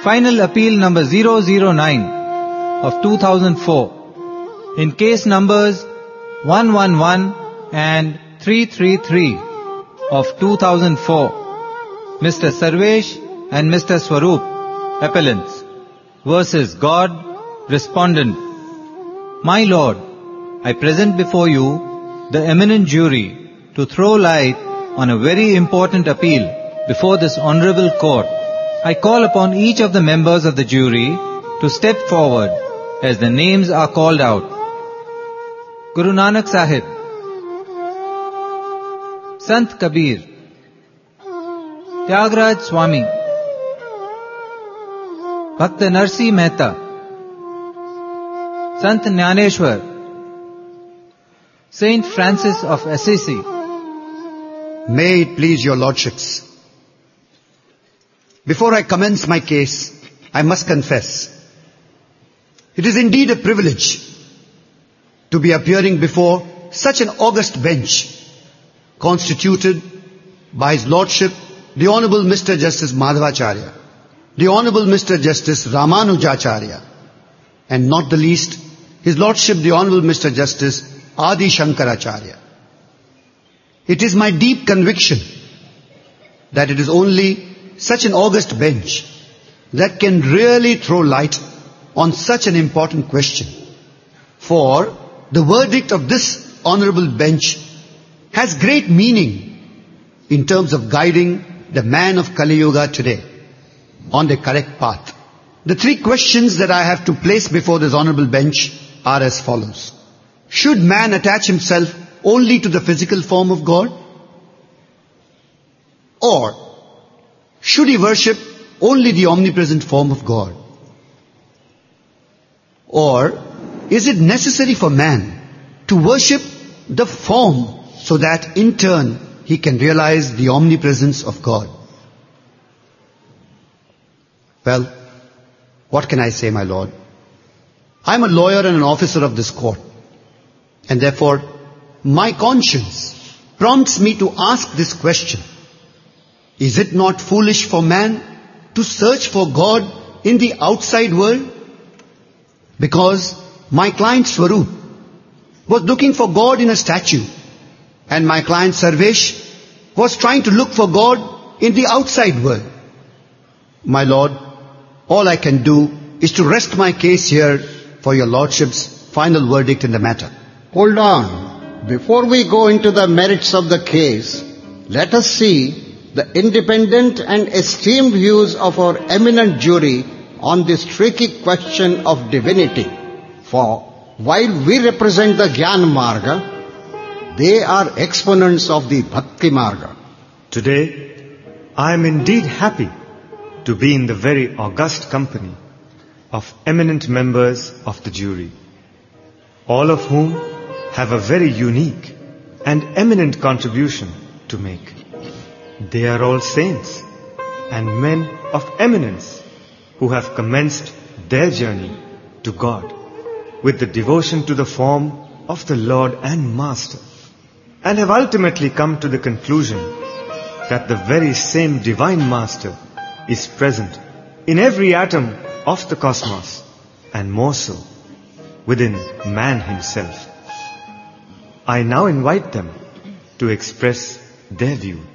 Final appeal number 009 of 2004 in case numbers 111 and 333 of 2004. Mr. Sarvesh and Mr. Swaroop, appellants, versus God, respondent. My Lord, I present before you the eminent jury to throw light on a very important appeal before this honorable court. I call upon each of the members of the jury to step forward as the names are called out. Guru Nanak Sahib, Sant Kabir, Tyagraj Swami, Bhakta Narsi Mehta, Sant Jnaneshwar, Saint Francis of Assisi. May it please your lordships, before I commence my case, I must confess, it is indeed a privilege to be appearing before such an august bench constituted by His Lordship, the Honourable Mr. Justice Madhavacharya, the Honourable Mr. Justice Ramanujacharya, and not the least, His Lordship, the Honourable Mr. Justice Adi Shankaracharya. It is my deep conviction that it is only such an august bench that can really throw light on such an important question. For the verdict of this honourable bench has great meaning in terms of guiding the man of Kali Yuga today on the correct path. The three questions that I have to place before this honourable bench are as follows. Should man attach himself only to the physical form of God? Or should he worship only the omnipresent form of God? Or is it necessary for man to worship the form so that in turn he can realize the omnipresence of God? Well, what can I say, my Lord? I am a lawyer and an officer of this court, and therefore my conscience prompts me to ask this question. Is it not foolish for man to search for God in the outside world? Because my client Swaroop was looking for God in a statue, and my client Sarvesh was trying to look for God in the outside world. My Lord, all I can do is to rest my case here for your Lordship's final verdict in the matter. Hold on. Before we go into the merits of the case, let us see the independent and esteemed views of our eminent jury on this tricky question of divinity. For while we represent the Jnana Marga, they are exponents of the Bhakti Marga. Today, I am indeed happy to be in the very august company of eminent members of the jury, all of whom have a very unique and eminent contribution to make. They are all saints and men of eminence who have commenced their journey to God with the devotion to the form of the Lord and Master, and have ultimately come to the conclusion that the very same Divine Master is present in every atom of the cosmos, and more so within man himself. I now invite them to express their view.